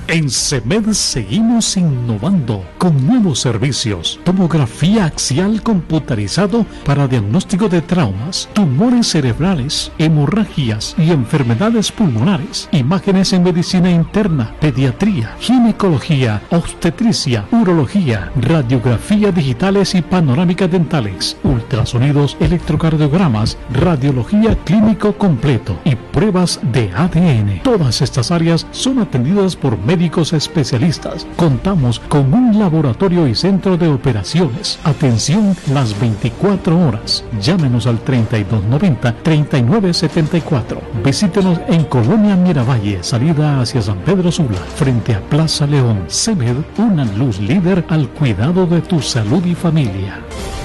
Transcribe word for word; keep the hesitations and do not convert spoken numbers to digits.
En CEMED seguimos innovando con nuevos servicios. Tomografía axial computarizado para diagnóstico de traumas, tumores cerebrales, hemorragias y enfermedades pulmonares. Imágenes en medicina interna, pediatría, ginecología, obstetricia, urología, radiografía digitales y panorámicas dentales, ultrasonidos, electrocardiogramas, radiología clínico completo y pruebas de A D N. Todas estas áreas son atendidas por médicos especialistas. Contamos con un laboratorio y centro de operaciones. Atención las veinticuatro horas. Llámenos al treinta y dos noventa, treinta y nueve setenta y cuatro. Visítenos en Colonia Miravalle, salida hacia San Pedro Sula, frente a Plaza León. CEMED, una luz líder al cuidado de tu salud y familia.